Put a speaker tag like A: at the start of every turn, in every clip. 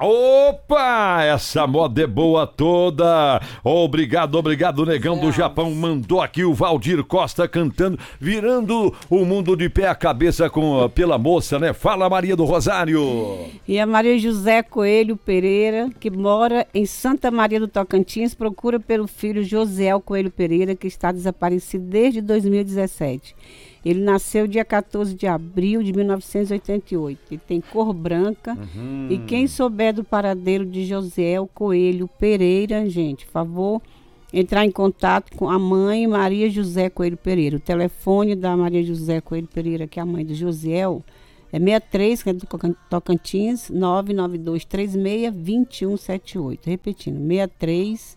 A: Opa, essa moda é boa toda. Obrigado, Negão do Japão. Mandou aqui o Valdir Costa cantando, virando o mundo de pé a cabeça pela moça, né? Fala, Maria do Rosário.
B: E a Maria José Coelho Pereira, que mora em Santa Maria do Tocantins, procura pelo filho Josiel Coelho Pereira, que está desaparecido desde 2017. Ele nasceu dia 14 de abril de 1988. Ele tem cor branca. E quem souber do paradeiro de Josiel Coelho Pereira, gente, por favor, entrar em contato com a mãe Maria José Coelho Pereira. O telefone da Maria José Coelho Pereira, que é a mãe do Josiel, é 63, que é do Tocantins, 99236-2178. Repetindo, 63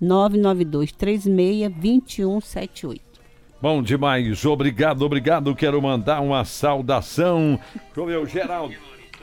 B: 99236-2178.
A: Bom demais, obrigado. Quero mandar uma saudação. Deixa eu ver, o Geraldo.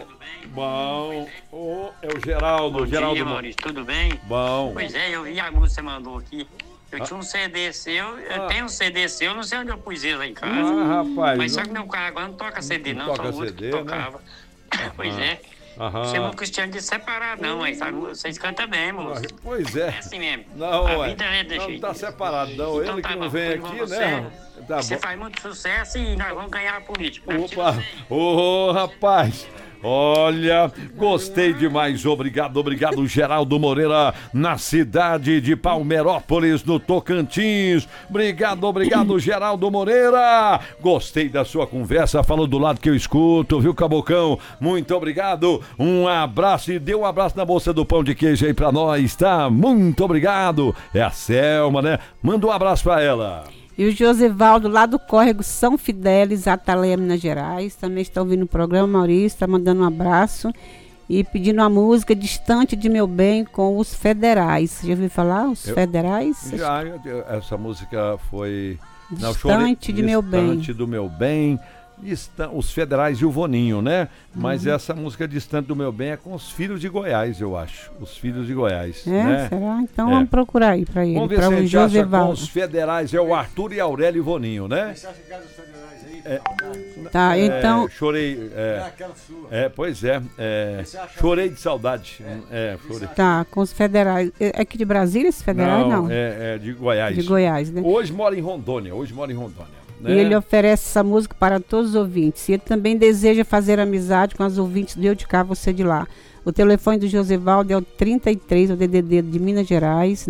A: Bom, é o Geraldo.
C: Bom
A: Geraldo.
C: dia, Maurício, tudo bem?
A: Bom.
C: Pois é, eu vi a música que você mandou aqui. Eu tinha um CD seu, eu tenho um CD seu, não sei onde eu pus ele lá em casa.
A: Rapaz.
C: Mas só que meu carro agora não toca CD, não,
A: toca
C: só música
A: CD,
C: que tocava. Né? Pois é. Você não é cristiano de separar, não, mas vocês cantam bem, moço.
A: Pois é.
C: É assim mesmo.
A: Não,
C: a vida é
A: não
C: jeito.
A: tá separado, não.
C: Então,
A: Ele
C: tá
A: que não
C: bom,
A: vem
C: fui com
A: aqui,
C: você,
A: né? Tá
C: você
A: bom.
C: faz muito sucesso e nós vamos ganhar a política.
A: Opa, rapaz. Olha, gostei demais, obrigado, Geraldo Moreira, na cidade de Palmeirópolis, no Tocantins. Obrigado, Geraldo Moreira. Gostei da sua conversa, falou do lado que eu escuto, viu, Cabocão? Muito obrigado, um abraço e dê um abraço na bolsa do pão de queijo aí pra nós, tá? Muito obrigado. É a Selma, né? Manda um abraço pra ela.
B: E o Josivaldo, lá do Córrego São Fidélis, Ataleia, Minas Gerais, também está ouvindo o programa. Maurício está mandando um abraço e pedindo uma música Distante de Meu Bem com os Federais. Já ouviu falar? Os Federais?
A: Já, essa música foi...
B: Distante de Meu Bem.
A: Distante do Meu Bem. Os Federais e o Voninho, né? Mas essa música Distante do Meu Bem é com os Filhos de Goiás, eu acho. Os Filhos de Goiás. Né?
B: Será? Então vamos procurar aí pra ele.
A: Vamos ver se a gente acha com os Federais, é o Arthur e Aurélio e Voninho, né?
D: Você acha que é dos Federais aí?
B: Tá, então...
A: Chorei...
D: aquela sua.
A: Pois é. Chorei de saudade. Chorei.
B: Tá, com os Federais. É aqui de Brasília esses Federais? Não.
A: É de Goiás.
B: De Goiás, né?
A: Hoje mora em Rondônia. Né?
B: E ele oferece essa música para todos os ouvintes. E ele também deseja fazer amizade com as ouvintes do Eu de Cá, Você de Lá. O telefone do Josivaldo é o 33, o DDD de Minas Gerais,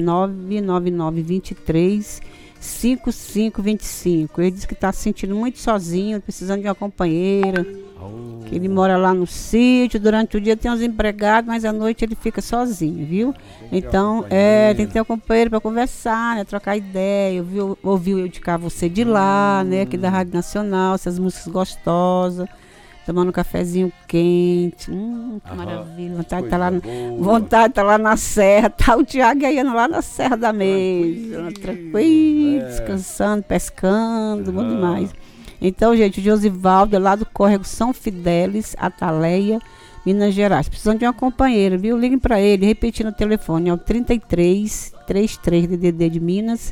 B: 99923-5525. Ele diz que está se sentindo muito sozinho, precisando de uma companheira. Que ele mora lá no sítio, durante o dia tem uns empregados, mas à noite ele fica sozinho, viu? Então, tem que ter um companheiro para conversar, né? Trocar ideia, ouvir o Eu de Cá, Você de Lá, né? Aqui da Rádio Nacional, essas músicas gostosas, tomando um cafezinho quente, que maravilha, vontade de estar lá na serra, tá o Tiago aí lá na Serra da Mesa, tranquilo, descansando, pescando, bom demais. Então, gente, o Josivaldo é lá do Córrego São Fidélis, Ataleia, Minas Gerais. Precisando de uma companheira, viu? Liguem para ele, repetindo o telefone, é o 33 DDD de Minas,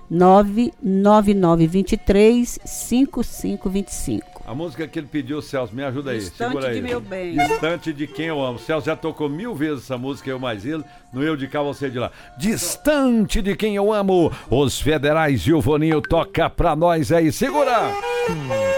B: 99923-5525.
A: A música que ele pediu, Celso, me ajuda aí.
B: Distante
A: segura aí.
B: de Meu Bem.
A: Distante de Quem Eu Amo. Celso já tocou 1000 vezes essa música, eu mais ele, no Eu de Cá, Você de Lá. Distante de Quem Eu Amo. Os Federais e o Voninho toca pra nós aí. Segura!